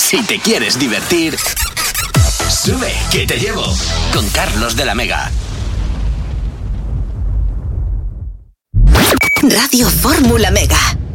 Si te quieres divertir, sube, que te llevo. Con Carlos de la Mega. Radio Fórmula Mega.